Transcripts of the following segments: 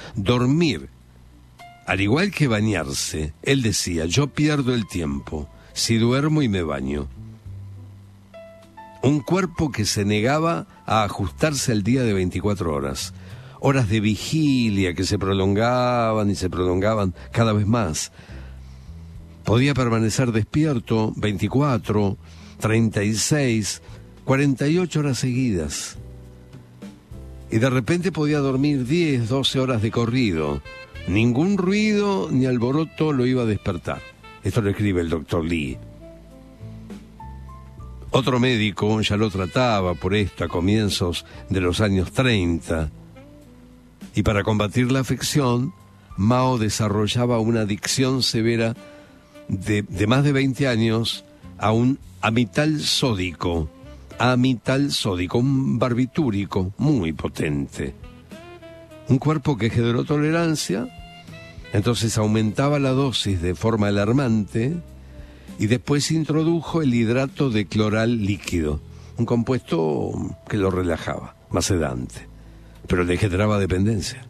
Dormir, al igual que bañarse, él decía, yo pierdo el tiempo si duermo y me baño. Un cuerpo que se negaba a ajustarse al día de 24 horas. Horas de vigilia que se prolongaban y se prolongaban cada vez más. Podía permanecer despierto 24, 36, 48 horas seguidas. Y de repente podía dormir 10, 12 horas de corrido. Ningún ruido ni alboroto lo iba a despertar. Esto lo escribe el doctor Lee. Otro médico ya lo trataba por esto a comienzos de los años 30. Y para combatir la afección, Mao desarrollaba una adicción severa de más de 20 años a un amital sódico, un barbitúrico muy potente. Un cuerpo que generó tolerancia, entonces aumentaba la dosis de forma alarmante y después introdujo el hidrato de cloral líquido, un compuesto que lo relajaba, más sedante, pero le generaba dependencia.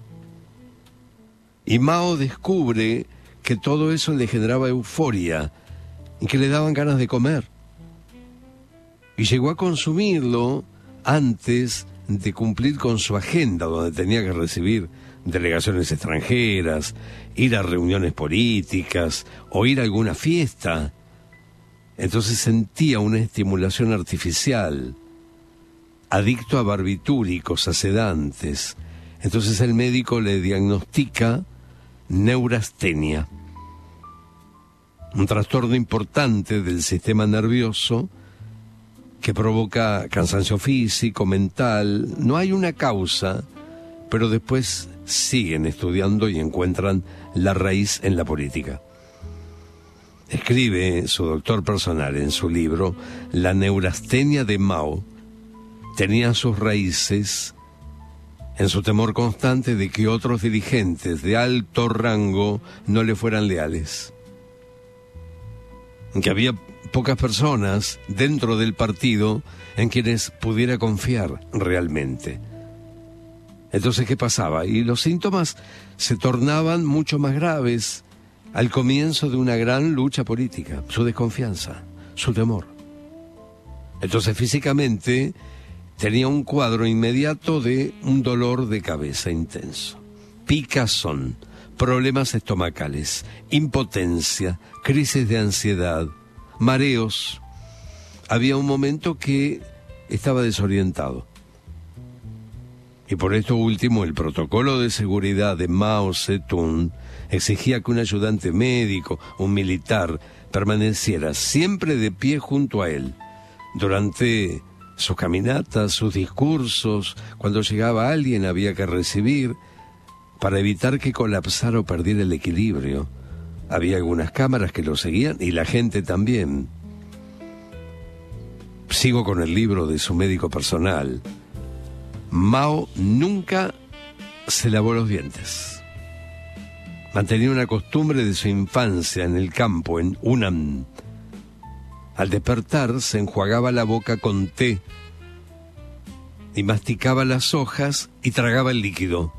Y Mao descubre que todo eso le generaba euforia y que le daban ganas de comer. Y llegó a consumirlo antes de cumplir con su agenda, donde tenía que recibir delegaciones extranjeras, ir a reuniones políticas o ir a alguna fiesta. Entonces sentía una estimulación artificial, adicto a barbitúricos, a sedantes. Entonces el médico le diagnostica neurastenia, un trastorno importante del sistema nervioso que provoca cansancio físico, mental. No hay una causa, pero después siguen estudiando y encuentran la raíz en la política. Escribe su doctor personal en su libro, la neurastenia de Mao tenía sus raíces en su temor constante de que otros dirigentes de alto rango no le fueran leales. Que había pocas personas dentro del partido en quienes pudiera confiar realmente. Entonces, ¿qué pasaba? Y los síntomas se tornaban mucho más graves al comienzo de una gran lucha política. Su desconfianza, su temor. Entonces, físicamente tenía un cuadro inmediato de un dolor de cabeza intenso, picazón, problemas estomacales, impotencia, crisis de ansiedad, mareos. Había un momento que estaba desorientado. Y por esto último, el protocolo de seguridad de Mao Zedong exigía que un ayudante médico, un militar, permaneciera siempre de pie junto a él durante sus caminatas, sus discursos. Cuando llegaba alguien había que recibir, para evitar que colapsara o perdiera el equilibrio. Había algunas cámaras que lo seguían y la gente también. Sigo con el libro de su médico personal. Mao nunca se lavó los dientes. Mantenía una costumbre de su infancia en el campo, en Hunan. Al despertar se enjuagaba la boca con té y masticaba las hojas y tragaba el líquido.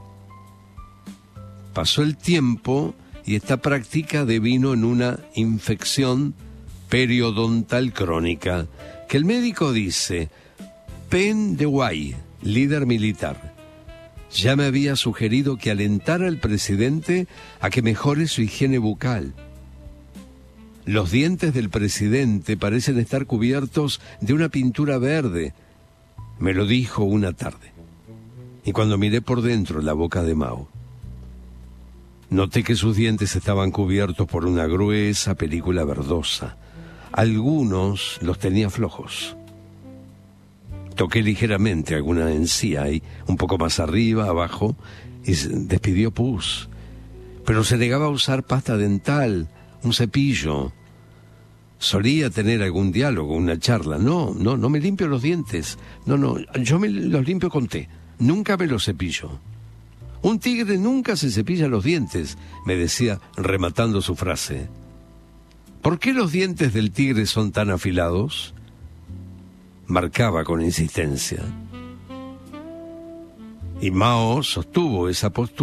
Pasó el tiempo y esta práctica devino en una infección periodontal crónica, que el médico dice, Pen Dewey, líder militar, ya me había sugerido que alentara al presidente a que mejore su higiene bucal. Los dientes del presidente parecen estar cubiertos de una pintura verde, me lo dijo una tarde. Y cuando miré por dentro la boca de Mao, noté que sus dientes estaban cubiertos por una gruesa película verdosa. Algunos los tenía flojos. Toqué ligeramente alguna encía y un poco más arriba, abajo, y despidió pus. Pero se negaba a usar pasta dental, un cepillo. Solía tener algún diálogo, una charla. No me limpio los dientes. No, yo me los limpio con té. Nunca me los cepillo. Un tigre nunca se cepilla los dientes, me decía rematando su frase. ¿Por qué los dientes del tigre son tan afilados? Marcaba con insistencia. Y Mao sostuvo esa postura